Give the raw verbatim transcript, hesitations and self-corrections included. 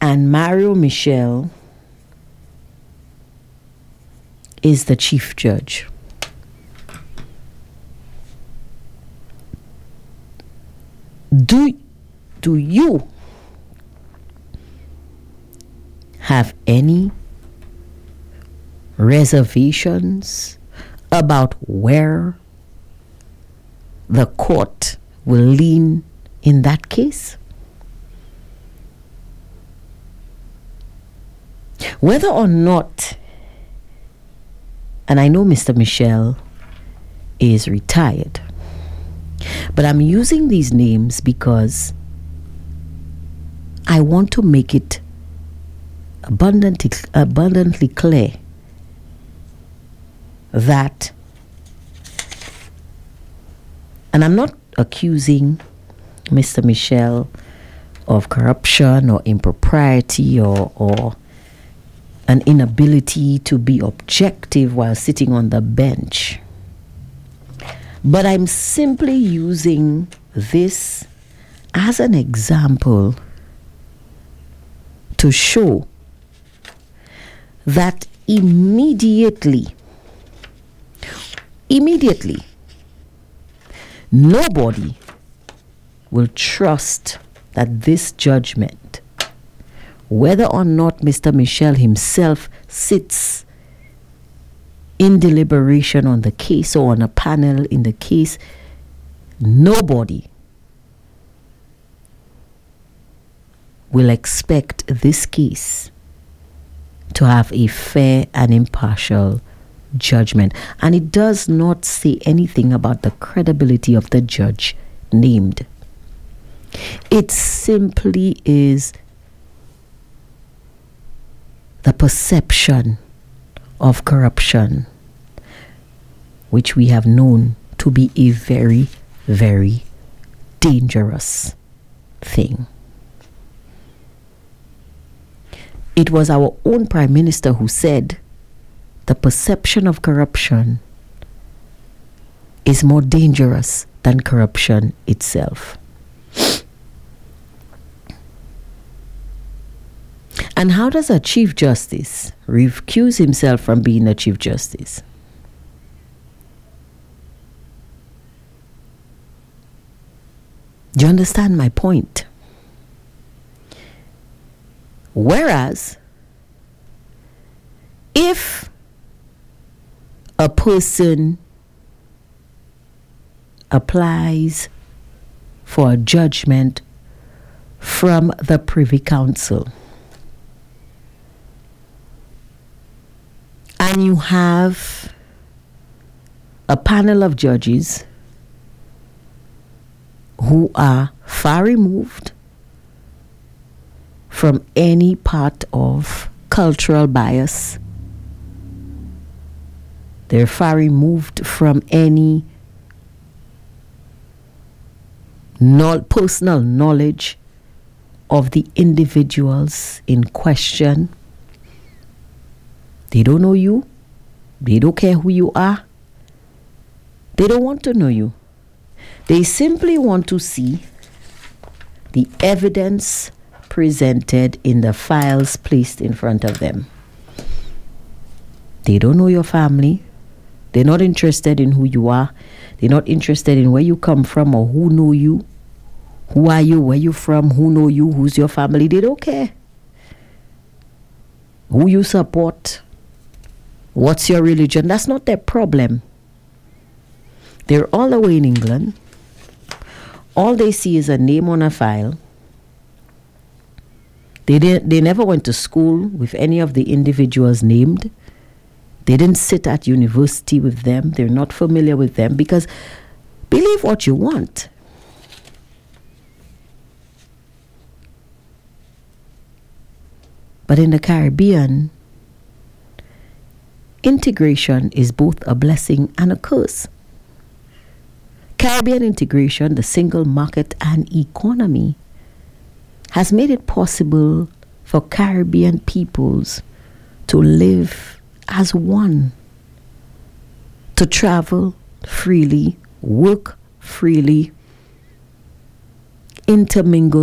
And Mario Michel is the chief judge. Do, do you have any reservations about where the court will lean in that case? Whether or not, and I know Mister Michel is retired, but I'm using these names because I want to make it abundantly, abundantly clear that, and I'm not accusing Mister Michel of corruption or impropriety or, or an inability to be objective while sitting on the bench. But I'm simply using this as an example to show that immediately, immediately, nobody will trust that this judgment, whether or not Mister Michel himself sits in deliberation on the case or on a panel in the case, nobody will expect this case to have a fair and impartial judgment. And it does not say anything about the credibility of the judge named. It simply is the perception of corruption, which we have known to be a very, very dangerous thing. It was our own Prime Minister who said the perception of corruption is more dangerous than corruption itself. And how does a Chief Justice recuse himself from being a Chief Justice? Do you understand my point? Whereas, if a person applies for a judgment from the Privy Council, and you have a panel of judges who are far removed from any part of cultural bias, they're far removed from any no- personal knowledge of the individuals in question. They don't know you. They don't care who you are. They don't want to know you. They simply want to see the evidence presented in the files placed in front of them. They don't know your family. They're not interested in who you are. They're not interested in where you come from or who know you. Who are you? Where you from? Who know you? Who's your family? They don't care. Who you support? What's your religion? That's not their problem. They're all the way in England. All they see is a name on a file. They didn't, they never went to school with any of the individuals named. They didn't sit at university with them. They're not familiar with them because believe what you want. But in the Caribbean, integration is both a blessing and a curse. Caribbean integration, the single market and economy, has made it possible for Caribbean peoples to live as one, to travel freely, work freely, intermingle